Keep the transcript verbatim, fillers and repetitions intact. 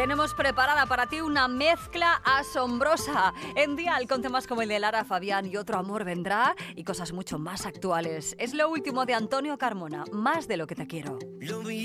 Tenemos preparada para ti una mezcla asombrosa. En Dial, con temas como el de Lara Fabián y Otro amor vendrá, y cosas mucho más actuales. Es lo último de Antonio Carmona, Más de lo que te quiero.